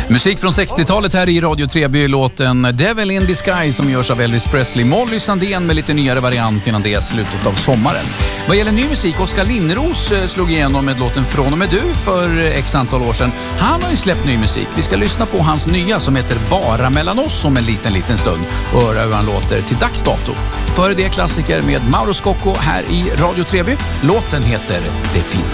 Musik från 60-talet här i Radio Treby, låten Devil in Disguise som görs av Elvis Presley. Molly Sandén med lite nyare variant innan det är slutet av sommaren. Vad gäller ny musik, Oskar Linnros slog igenom med låten Från och med du för x antal år sedan. Han har ju släppt ny musik. Vi ska lyssna på hans nya som heter Bara mellan oss om en liten stund och höra hur han låter till dags dato. Före det klassiker med Mauro Scocco här i Radio Treby. Låten heter Det finns.